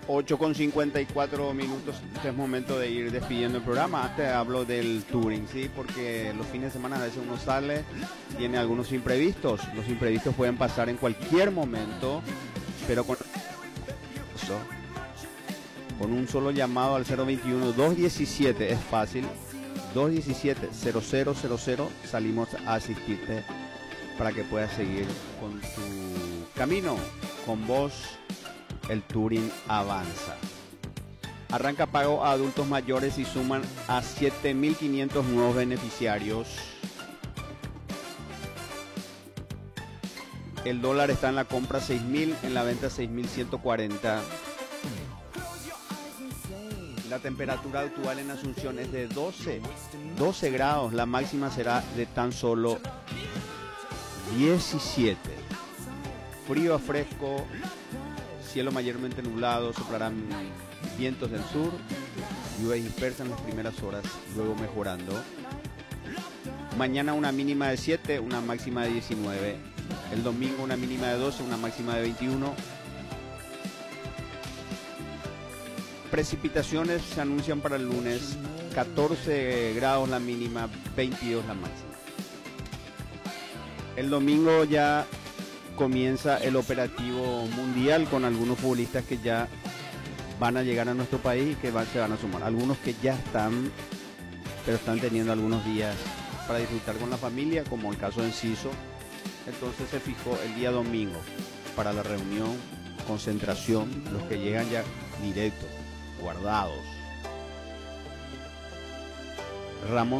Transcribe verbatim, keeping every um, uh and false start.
ocho con cincuenta y cuatro minutos, es momento de ir despidiendo el programa. Te hablo del touring, ¿sí? Porque los fines de semana a veces uno sale, tiene algunos imprevistos. Los imprevistos pueden pasar en cualquier momento, pero con, con un solo llamado al cero veintiuno, doscientos diecisiete, es fácil, doscientos diecisiete, cero cero cero cero, salimos a asistirte para que puedas seguir con tu camino. Con vos el touring avanza. Arranca pago a adultos mayores y suman a siete mil quinientos nuevos beneficiarios. El dólar está en la compra seis mil, en la venta seis mil ciento cuarenta. La temperatura actual en Asunción es de doce, doce grados. La máxima será de tan solo diecisiete. Frío a fresco, cielo mayormente nublado, soplarán vientos del sur, lluvias dispersas en las primeras horas, luego mejorando. Mañana una mínima de siete, una máxima de diecinueve. El domingo una mínima de doce, una máxima de veintiuno. Precipitaciones se anuncian para el lunes, catorce grados la mínima, veintidós la máxima. El domingo ya comienza el operativo mundial con algunos futbolistas que ya van a llegar a nuestro país y que van, se van a sumar. Algunos que ya están, pero están teniendo algunos días para disfrutar con la familia, como el caso de Enciso. Entonces se fijó el día domingo para la reunión, concentración, los que llegan ya directos, guardados. Ramón